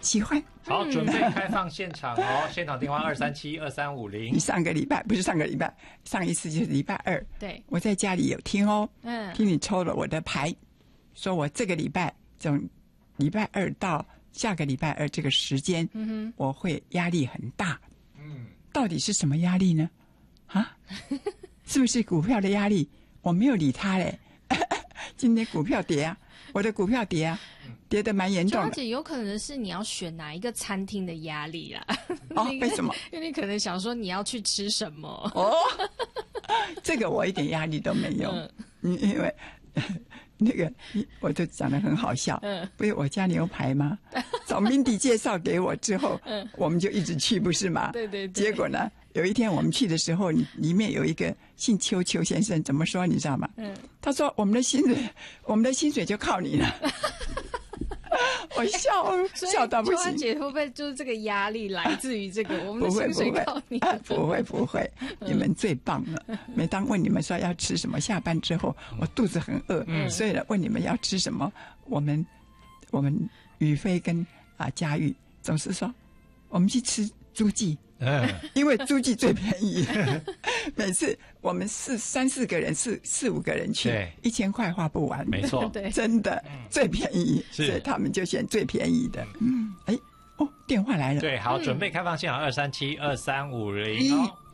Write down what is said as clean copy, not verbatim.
喜欢。 好，准备开放现场哦，现场电话237-2350。 你上个礼拜不是上个礼拜，上一次就是礼拜二， 对， 我在家里有听哦，听你抽了我的牌，说我这个礼拜从礼拜二到下个礼拜二这个时间，我会压力很大。到底是什么压力呢？啊，是不是股票的压力？我没有理他嘞。今天股票跌啊，我的股票跌啊，跌得蛮严重的。 而且有可能是你要选哪一个餐厅的压力啦。 哦，为什么？ 因为你可能想说你要去吃什么。 哦，这个我一点压力都没有，因为那个我就讲得很好笑。不是我家牛排吗？找Mindy介绍给我之后，我们就一直去，不是吗？ 对对对。 结果呢，有一天我们去的时候，里面有一个姓邱先生，怎么说你知道吗？他说我们的薪水就靠你了。我笑到不行。 秋安姐会不会就是这个压力来自于这个？我们的薪水靠你？ 不会，你们最棒了。每当问你们说要吃什么，下班之后我肚子很饿，所以呢问你们要吃什么，我们宇飞跟佳玉总是说我们去吃猪记。因为猪记最便宜。每次我们三四个人四五个人去，1000块花不完。 没错， 真的最便宜，所以他们就选最便宜的。电话来了。 对，好，准备开放现场237-2350。